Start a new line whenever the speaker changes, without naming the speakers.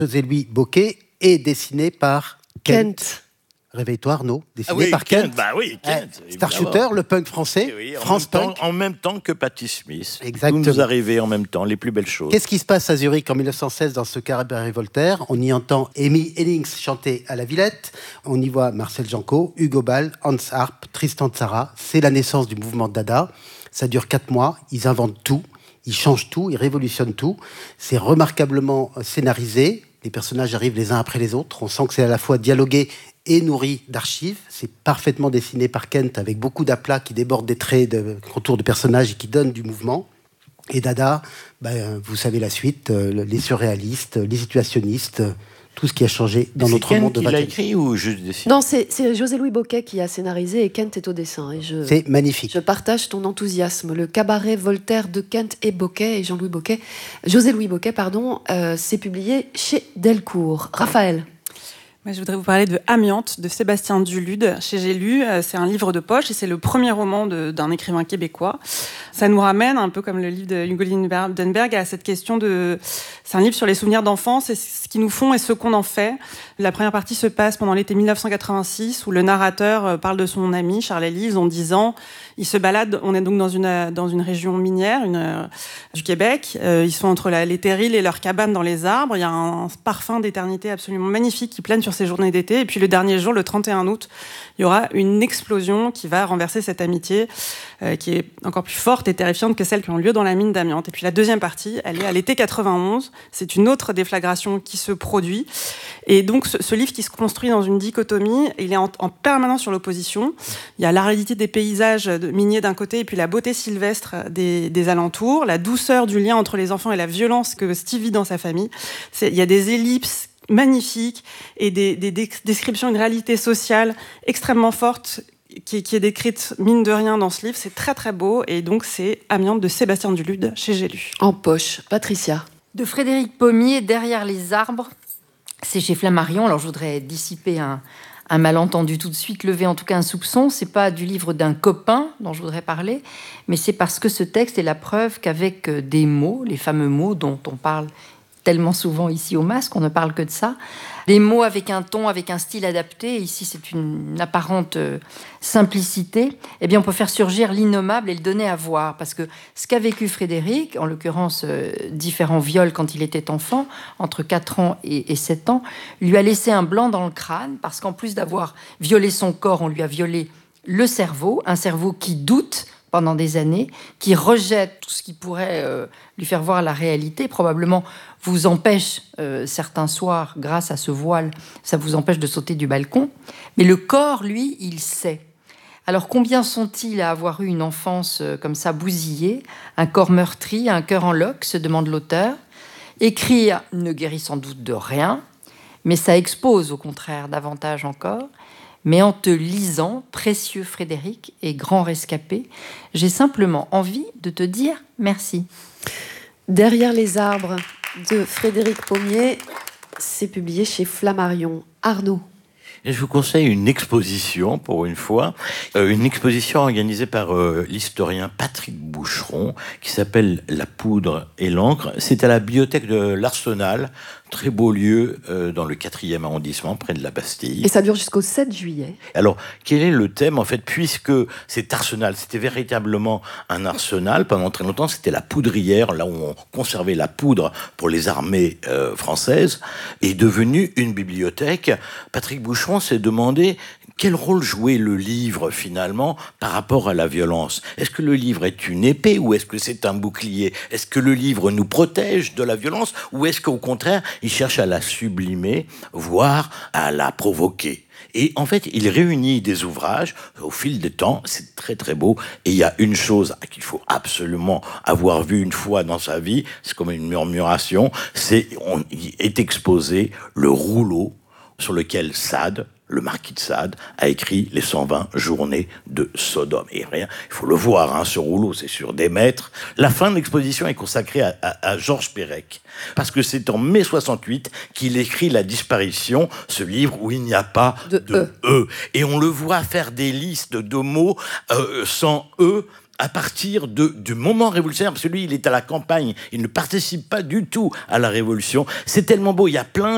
José-Louis Bocquet est dessiné par
Kent.
Réveille-toi Arnaud, dessiné par Kent.
Kent.
Starshooter, le punk français, France Punk.
En même temps que Patti Smith.
Exactement.
Tout nous arrivait en même temps, les plus belles choses.
Qu'est-ce qui se passe à Zurich en 1916 dans ce Cabaret Voltaire? On y entend Amy Hennings chanter à la Villette, on y voit Marcel Janco, Hugo Ball, Hans Arp, Tristan Tzara. C'est la naissance du mouvement Dada. Ça dure 4 mois, ils inventent tout, ils changent tout, ils révolutionnent tout. C'est remarquablement scénarisé. Les personnages arrivent les uns après les autres. On sent que c'est à la fois dialogué et nourri d'archives. C'est parfaitement dessiné par Kent avec beaucoup d'aplats qui débordent des traits de contours de personnages et qui donnent du mouvement. Et Dada, vous savez la suite, les surréalistes, les situationnistes, tout ce qui a changé dans notre monde.
C'est Kent qui l'a écrit ou juste dessiné?
Non, c'est José-Louis Bocquet qui a scénarisé et Kent est au dessin.
C'est magnifique.
Je partage ton enthousiasme. Le Cabaret Voltaire de Kent et Bocquet et José-Louis Bocquet, c'est publié chez Delcourt. Raphaël.
Moi, je voudrais vous parler de Amiante de Sébastien Dulude chez J'ai lu. C'est un livre de poche et c'est le premier roman d'un écrivain québécois. Ça nous ramène, un peu comme le livre de Hugo Lindenberg, à cette question de... C'est un livre sur les souvenirs d'enfance et ce qu'ils nous font et ce qu'on en fait. La première partie se passe pendant l'été 1986 où le narrateur parle de son ami Charles Élise en disant... Il se balade, on est donc dans une région minière du Québec. Ils sont entre les terrils et leurs cabanes dans les arbres. Il y a un parfum d'éternité absolument magnifique qui plane sur ces journées d'été. Et puis le dernier jour, le 31 août, il y aura une explosion qui va renverser cette amitié qui est encore plus forte et terrifiante que celles qui ont lieu dans la mine d'amiante. Et puis la deuxième partie, elle est à l'été 91. C'est une autre déflagration qui se produit. Et donc ce livre qui se construit dans une dichotomie, il est en permanence sur l'opposition. Il y a l'aridité des paysages miniers d'un côté et puis la beauté sylvestre des alentours, la douceur du lien entre les enfants et la violence que Steve vit dans sa famille. Il y a des ellipses magnifiques et des descriptions d'une réalité sociale extrêmement forte qui est décrite mine de rien dans ce livre. C'est très très beau et donc c'est Amiante de Sébastien Dulude chez J'ai lu.
En poche, Patricia.
De Frédéric Pommier, Derrière les arbres, c'est chez Flammarion. Alors je voudrais dissiper un malentendu tout de suite, lever en tout cas un soupçon. C'est pas du livre d'un copain dont je voudrais parler, mais c'est parce que ce texte est la preuve qu'avec des mots, les fameux mots dont on parle tellement souvent ici au Masque, on ne parle que de ça, des mots avec un ton, avec un style adapté, ici c'est une apparente simplicité, eh bien on peut faire surgir l'innommable et le donner à voir, parce que ce qu'a vécu Frédéric, en l'occurrence différents viols quand il était enfant, entre 4 ans et 7 ans, lui a laissé un blanc dans le crâne, parce qu'en plus d'avoir violé son corps, on lui a violé le cerveau, un cerveau qui doute pendant des années, qui rejette tout ce qui pourrait lui faire voir la réalité, probablement vous empêche certains soirs, grâce à ce voile, ça vous empêche de sauter du balcon. Mais le corps, lui, il sait. Alors combien sont-ils à avoir eu une enfance comme ça bousillée, un corps meurtri, un cœur en loques, se demande l'auteur. Écrire ne guérit sans doute de rien, mais ça expose au contraire davantage encore. Mais en te lisant, précieux Frédéric et grand rescapé, j'ai simplement envie de te dire merci.
Derrière les arbres de Frédéric Pommier, c'est publié chez Flammarion. Arnaud.
Et je vous conseille une exposition, pour une fois, une exposition organisée par l'historien Patrick Boucheron, qui s'appelle La poudre et l'encre. C'est à la bibliothèque de l'Arsenal, très beau lieu dans le 4e arrondissement, près de la Bastille.
Et ça dure jusqu'au 7 juillet.
Alors, quel est le thème, en fait, puisque cet arsenal, c'était véritablement un arsenal, pendant très longtemps, c'était la poudrière, là où on conservait la poudre pour les armées françaises, est devenu une bibliothèque. Patrick Boucheron s'est demandé quel rôle jouait le livre, finalement, par rapport à la violence. Est-ce que le livre est une épée ou est-ce que c'est un bouclier? Est-ce que le livre nous protège de la violence ou est-ce qu'au contraire, il cherche à la sublimer, voire à la provoquer? Et en fait, il réunit des ouvrages au fil des temps, c'est très très beau. Et il y a une chose qu'il faut absolument avoir vue une fois dans sa vie, c'est comme une murmuration, est exposé le rouleau sur lequel Sade, le marquis de Sade, a écrit les 120 journées de Sodome. Et rien, il faut le voir, ce rouleau, c'est sur des mètres. La fin de l'exposition est consacrée à Georges Perec, parce que c'est en mai 68 qu'il écrit La disparition, ce livre où il n'y a pas de E. Et on le voit faire des listes de mots sans E, à partir du moment révolutionnaire, parce que lui, il est à la campagne, il ne participe pas du tout à la révolution. C'est tellement beau, il y a plein